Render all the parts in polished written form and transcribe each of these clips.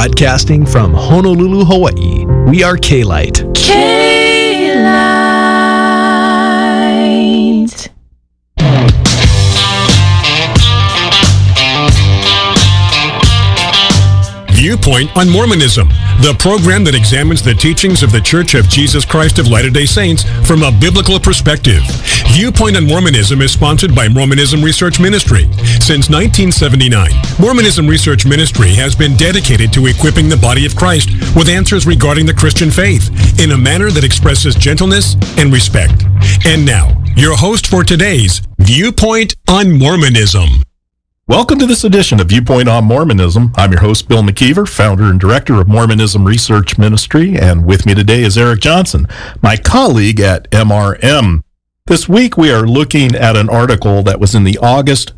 Broadcasting from Honolulu, Hawaii, we are K-Light. K-Light. Viewpoint on Mormonism, the program that examines the teachings of the Church of Jesus Christ of Latter-day Saints from a biblical perspective. Viewpoint on Mormonism is sponsored by Mormonism Research Ministry. Since 1979, Mormonism Research Ministry has been dedicated to equipping the body of Christ with answers regarding the Christian faith in a manner that expresses gentleness and respect. And now, your host for today's Viewpoint on Mormonism. Welcome to this edition of Viewpoint on Mormonism. I'm your host, Bill McKeever, founder and director of Mormonism Research Ministry, and with me today is Eric Johnson, my colleague at MRM. This week we are looking at an article that was in the August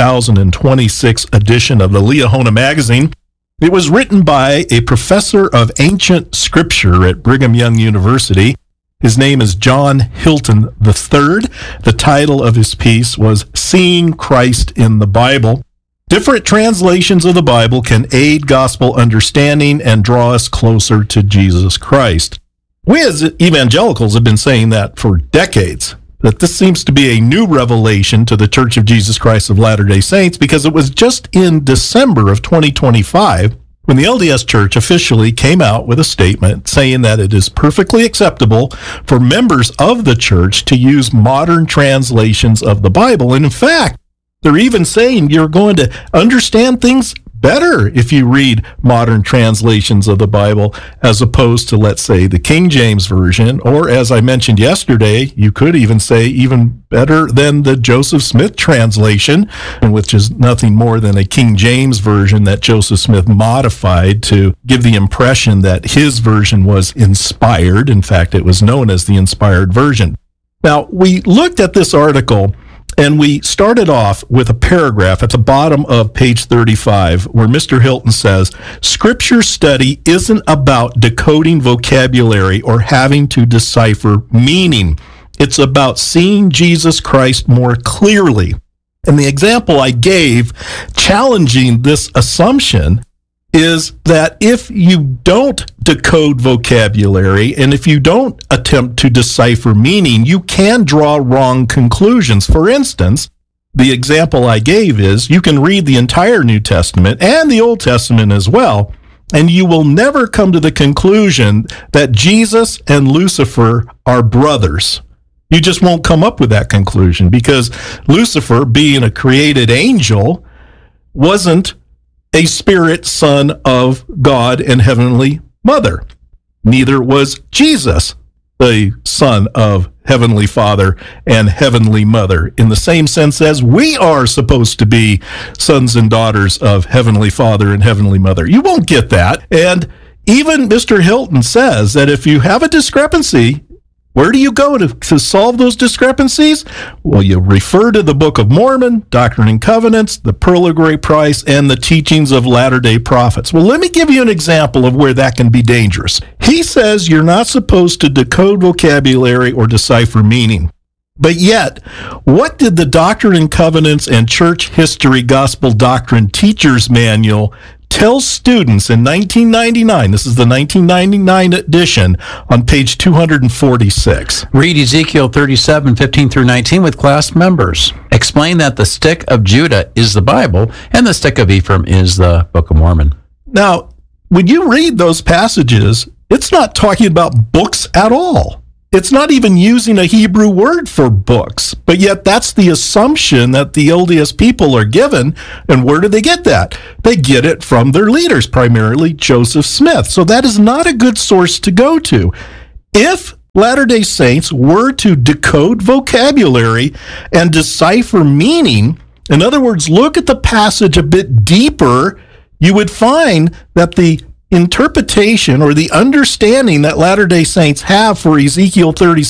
2026 edition of the Liahona magazine. It was written by a professor of ancient scripture at Brigham Young University. His name is John Hilton III. The title of his piece was Seeing Christ in the Bible. Different translations of the Bible can aid gospel understanding and draw us closer to Jesus Christ. We as evangelicals have been saying that for decades, that this seems to be a new revelation to the Church of Jesus Christ of Latter-day Saints, because it was just in December of 2025 when the LDS Church officially came out with a statement saying that it is perfectly acceptable for members of the church to use modern translations of the Bible. And in fact, they're even saying you're going to understand things better if you read modern translations of the Bible as opposed to, let's say, the King James Version, or as I mentioned yesterday, you could even say even better than the Joseph Smith translation, which is nothing more than a King James Version that Joseph Smith modified to give the impression that his version was inspired. In fact, it was known as the inspired version. Now, we looked at this article and we started off with a paragraph at the bottom of page 35 where Mr. Hilton says, Scripture study isn't about decoding vocabulary or having to decipher meaning. It's about seeing Jesus Christ more clearly. And the example I gave challenging this assumption is that if you don't decode vocabulary and if you don't attempt to decipher meaning, you can draw wrong conclusions. For instance, the example I gave is you can read the entire New Testament and the Old Testament as well, and you will never come to the conclusion that Jesus and Lucifer are brothers. You just won't come up with that conclusion because Lucifer, being a created angel, wasn't a spirit son of God and Heavenly Mother. Neither was Jesus the son of Heavenly Father and Heavenly Mother, in the same sense as we are supposed to be sons and daughters of Heavenly Father and Heavenly Mother. You won't get that. And even Mr. Hilton says that if you have a discrepancy, where do you go to solve those discrepancies? Well, you refer to the Book of Mormon, Doctrine and Covenants, the Pearl of Great Price, and the teachings of Latter-day Prophets. Well, let me give you an example of where that can be dangerous. He says you're not supposed to decode vocabulary or decipher meaning. But yet, what did the Doctrine and Covenants and Church History Gospel Doctrine Teacher's Manual tell students in 1999, this is the 1999 edition, on page 246. Read Ezekiel 37:15 through 19 with class members. Explain that the stick of Judah is the Bible and the stick of Ephraim is the Book of Mormon. Now, when you read those passages, it's not talking about books at all. It's not even using a Hebrew word for books, but yet that's the assumption that the LDS people are given. And where do they get that? They get it from their leaders, primarily Joseph Smith. So that is not a good source to go to. If Latter-day Saints were to decode vocabulary and decipher meaning, in other words, look at the passage a bit deeper, you would find that the interpretation or the understanding that Latter-day Saints have for Ezekiel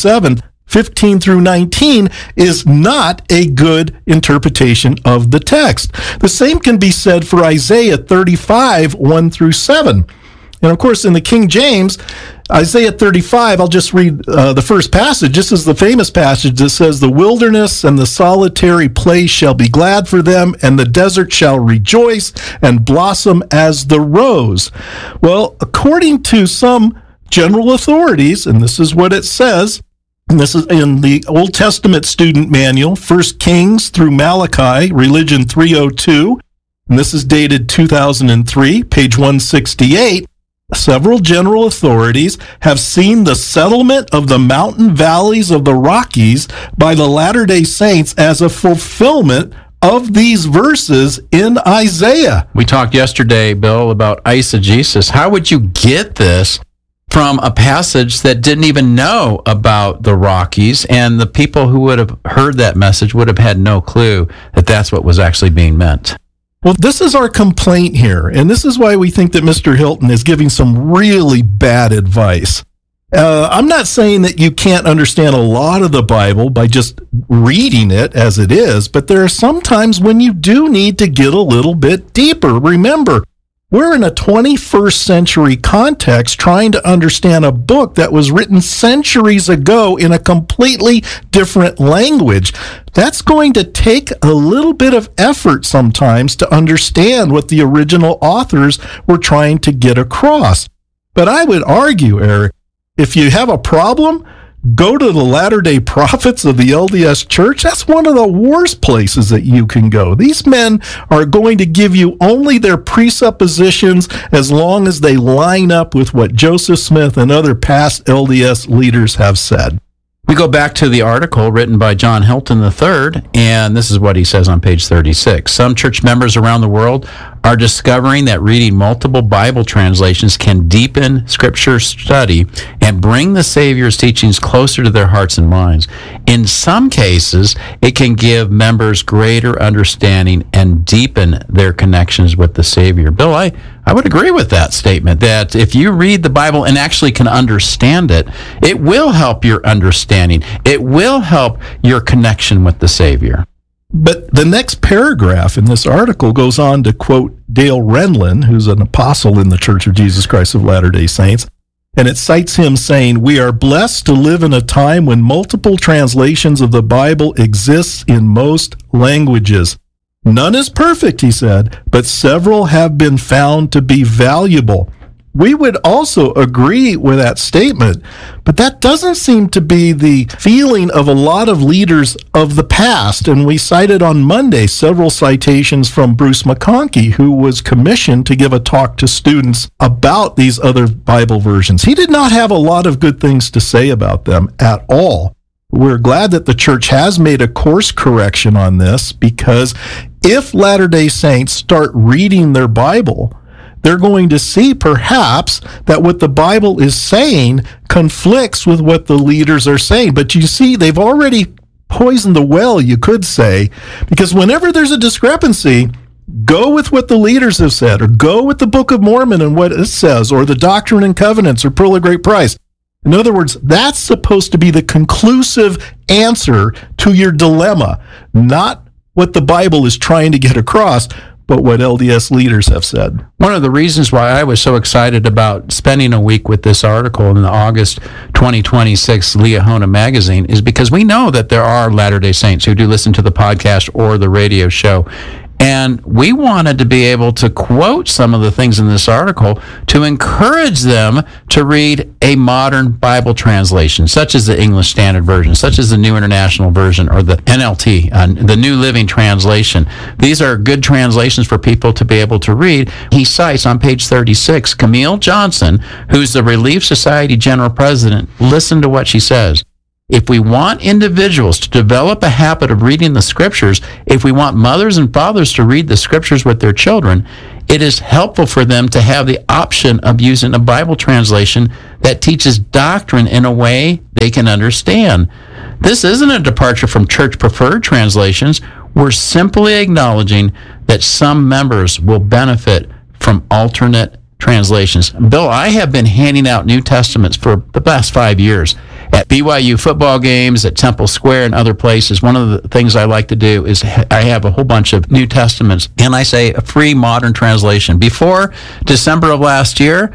37:15 through 19 is not a good interpretation of the text. The same can be said for Isaiah 35:1 through 7. And of course, in the King James, Isaiah 35, I'll just read the first passage. This is the famous passage that says, "The wilderness and the solitary place shall be glad for them, and the desert shall rejoice and blossom as the rose." Well, according to some general authorities, and this is what it says, and this is in the Old Testament student manual, 1 Kings through Malachi, Religion 302, and this is dated 2003, page 168. Several general authorities have seen the settlement of the mountain valleys of the Rockies by the Latter-day Saints as a fulfillment of these verses in Isaiah. We talked yesterday, Bill, about eisegesis. How would you get this from a passage that didn't even know about the Rockies, and the people who would have heard that message would have had no clue that that's what was actually being meant? Well, this is our complaint here, and this is why we think that Mr. Hilton is giving some really bad advice. I'm not saying that you can't understand a lot of the Bible by just reading it as it is, but there are some times when you do need to get a little bit deeper. Remember, we're in a 21st century context trying to understand a book that was written centuries ago in a completely different language. That's going to take a little bit of effort sometimes to understand what the original authors were trying to get across. But I would argue, Eric, if you have a problem, go to the Latter-day Prophets of the LDS Church. That's one of the worst places that you can go. These men are going to give you only their presuppositions as long as they line up with what Joseph Smith and other past LDS leaders have said. We go back to the article written by John Hilton III, and this is what he says on page 36. Some church members around the world are discovering that reading multiple Bible translations can deepen Scripture study and bring the Savior's teachings closer to their hearts and minds. In some cases, it can give members greater understanding and deepen their connections with the Savior. Bill, I would agree with that statement, that if you read the Bible and actually can understand it, it will help your understanding. It will help your connection with the Savior. But the next paragraph in this article goes on to quote Dale Renlund, who's an apostle in the Church of Jesus Christ of Latter-day Saints, and it cites him saying, "We are blessed to live in a time when multiple translations of the Bible exist in most languages. None is perfect," he said, "but several have been found to be valuable." We would also agree with that statement, but that doesn't seem to be the feeling of a lot of leaders of the past. And we cited on Monday several citations from Bruce McConkie, who was commissioned to give a talk to students about these other Bible versions. He did not have a lot of good things to say about them at all. We're glad that the church has made a course correction on this, because if Latter-day Saints start reading their Bible, they're going to see perhaps that what the Bible is saying conflicts with what the leaders are saying. But you see, they've already poisoned the well, you could say, because whenever there's a discrepancy, go with what the leaders have said, or go with the Book of Mormon and what it says, or the Doctrine and Covenants, or Pearl of Great Price. In other words, that's supposed to be the conclusive answer to your dilemma, not what the Bible is trying to get across, but what LDS leaders have said. One of the reasons why I was so excited about spending a week with this article in the August 2026 Liahona magazine is because we know that there are Latter-day Saints who do listen to the podcast or the radio show. And we wanted to be able to quote some of the things in this article to encourage them to read a modern Bible translation, such as the English Standard Version, such as the New International Version, or the NLT, the New Living Translation. These are good translations for people to be able to read. He cites on page 36, Camille Johnson, who's the Relief Society General President. Listen to what she says. If we want individuals to develop a habit of reading the Scriptures, if we want mothers and fathers to read the Scriptures with their children, it is helpful for them to have the option of using a Bible translation that teaches doctrine in a way they can understand. This isn't a departure from church-preferred translations. We're simply acknowledging that some members will benefit from alternate translations. Bill, I have been handing out New Testaments for the past 5 years. At BYU football games, at Temple Square, and other places. One of the things I like to do is I have a whole bunch of New Testaments, and I say a free modern translation. Before December of last year,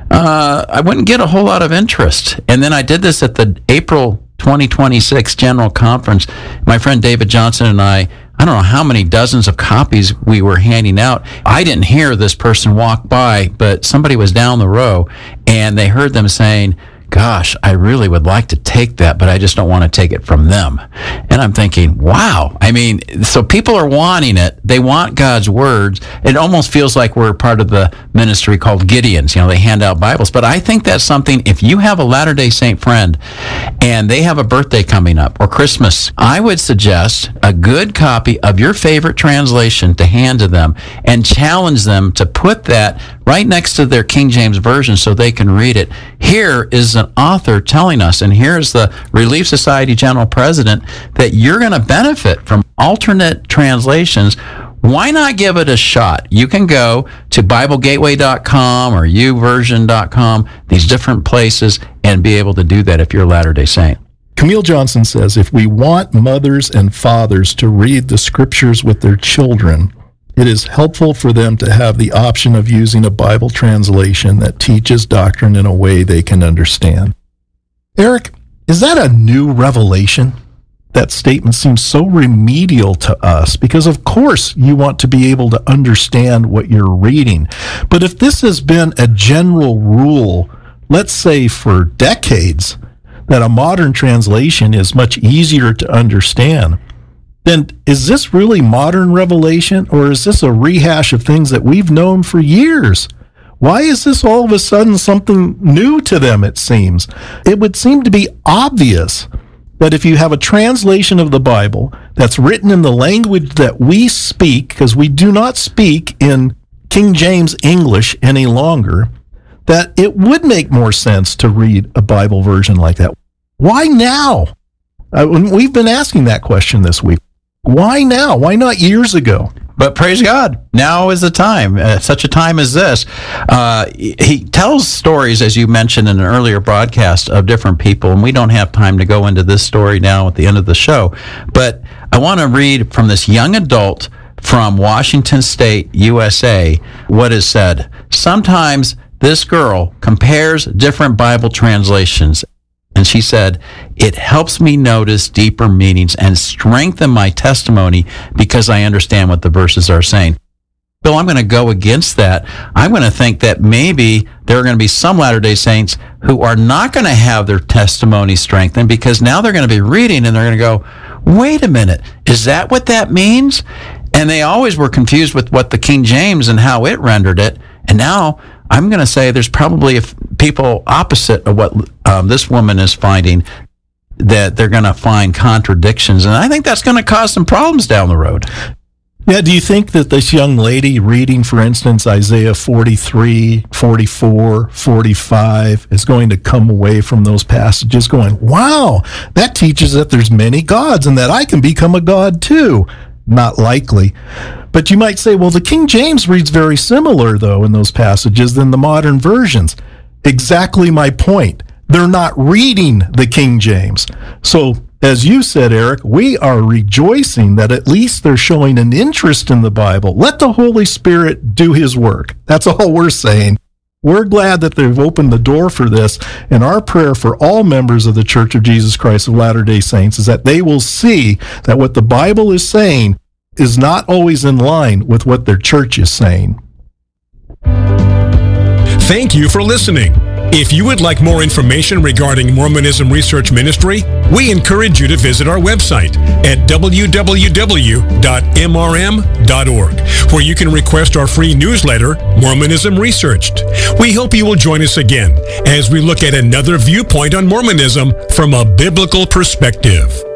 I wouldn't get a whole lot of interest. And then I did this at the April 2026 General Conference. My friend David Johnson and I don't know how many dozens of copies we were handing out. I didn't hear this person walk by, but somebody was down the row, and they heard them saying, gosh, I really would like to take that, but I just don't want to take it from them. And I'm thinking, wow. I mean, so people are wanting it. They want God's words. It almost feels like we're part of the ministry called Gideons. They hand out Bibles. But I think that's something, if you have a Latter-day Saint friend and they have a birthday coming up or Christmas, I would suggest a good copy of your favorite translation to hand to them and challenge them to put that right next to their King James Version so they can read it. Here is an author telling us, and here's the Relief Society General President, that you're going to benefit from alternate translations. Why not give it a shot? You can go to BibleGateway.com or YouVersion.com, these different places, and be able to do that if you're a Latter-day Saint. Camille Johnson says, if we want mothers and fathers to read the scriptures with their children, it is helpful for them to have the option of using a Bible translation that teaches doctrine in a way they can understand. Eric, is that a new revelation? That statement seems so remedial to us because, of course, you want to be able to understand what you're reading. But if this has been a general rule, let's say for decades, that a modern translation is much easier to understand, then is this really modern revelation, or is this a rehash of things that we've known for years? Why is this all of a sudden something new to them, it seems? It would seem to be obvious that if you have a translation of the Bible that's written in the language that we speak, because we do not speak in King James English any longer, that it would make more sense to read a Bible version like that. Why now? We've been asking that question this week. Why now? Why not years ago? But praise God, now is the time, such a time as this. He tells stories, as you mentioned in an earlier broadcast, of different people, and we don't have time to go into this story now at the end of the show. But I want to read from this young adult from Washington State, USA, what is said. Sometimes this girl compares different Bible translations. And she said, it helps me notice deeper meanings and strengthen my testimony because I understand what the verses are saying. Bill, I'm going to go against that. I'm going to think that maybe there are going to be some Latter-day Saints who are not going to have their testimony strengthened because now they're going to be reading and they're going to go, wait a minute, is that what that means? And they always were confused with what the King James and how it rendered it. And now I'm going to say there's probably people opposite of what this woman is finding, that they're going to find contradictions. And I think that's going to cause some problems down the road. Yeah, do you think that this young lady reading, for instance, Isaiah 43, 44, 45, is going to come away from those passages going, wow, that teaches that there's many gods and that I can become a god too? Not likely. But you might say, well, the King James reads very similar, though, in those passages than the modern versions. Exactly my point. They're not reading the King James. So, as you said, Eric, we are rejoicing that at least they're showing an interest in the Bible. Let the Holy Spirit do his work. That's all we're saying. We're glad that they've opened the door for this, and our prayer for all members of the Church of Jesus Christ of Latter-day Saints is that they will see that what the Bible is saying is not always in line with what their church is saying. Thank you for listening. If you would like more information regarding Mormonism Research Ministry, we encourage you to visit our website at www.mrm.org, where you can request our free newsletter, Mormonism Researched. We hope you will join us again as we look at another viewpoint on Mormonism from a biblical perspective.